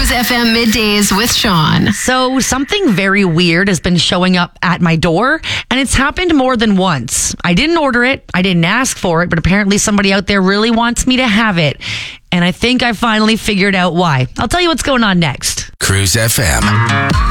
Cruise FM Middays with Sean. So something very weird has been showing up at my door, and it's happened more than once. I didn't order it. I didn't ask for it, but apparently somebody out there really wants me to have it. And I think I finally figured out why. I'll tell you what's going on next. Cruise FM.